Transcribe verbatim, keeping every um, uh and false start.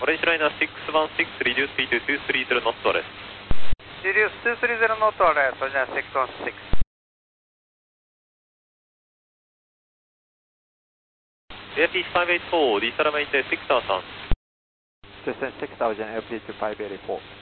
Orange liner six one six, reduce speed to two three zero knots rest. Reduce two three zero knot rest, Orange liner six one six. Airspeed five eight four, decelerate six thousand. Descend six thousand, L P to five eight four.